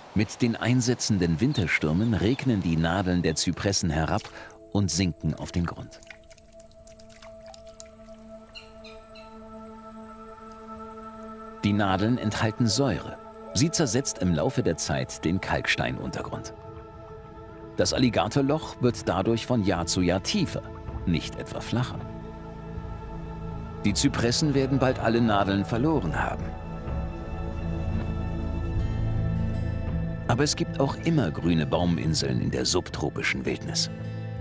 Mit den einsetzenden Winterstürmen regnen die Nadeln der Zypressen herab und sinken auf den Grund. Die Nadeln enthalten Säure. Sie zersetzt im Laufe der Zeit den Kalksteinuntergrund. Das Alligatorloch wird dadurch von Jahr zu Jahr tiefer, nicht etwa flacher. Die Zypressen werden bald alle Nadeln verloren haben. Aber es gibt auch immer grüne Bauminseln in der subtropischen Wildnis.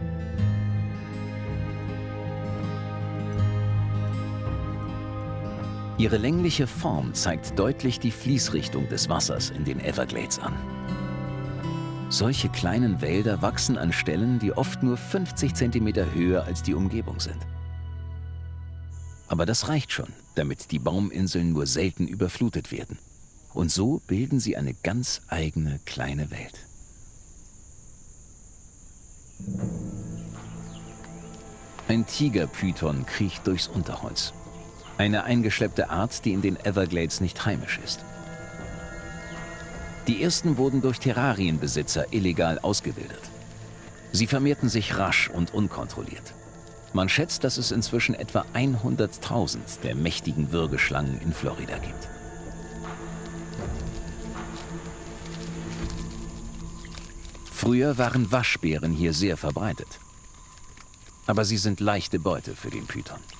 Ihre längliche Form zeigt deutlich die Fließrichtung des Wassers in den Everglades an. Solche kleinen Wälder wachsen an Stellen, die oft nur 50 cm höher als die Umgebung sind. Aber das reicht schon, damit die Bauminseln nur selten überflutet werden. Und so bilden sie eine ganz eigene kleine Welt. Ein Tigerpython kriecht durchs Unterholz. Eine eingeschleppte Art, die in den Everglades nicht heimisch ist. Die ersten wurden durch Terrarienbesitzer illegal ausgewildert. Sie vermehrten sich rasch und unkontrolliert. Man schätzt, dass es inzwischen etwa 100.000 der mächtigen Würgeschlangen in Florida gibt. Früher waren Waschbären hier sehr verbreitet. Aber sie sind leichte Beute für den Python.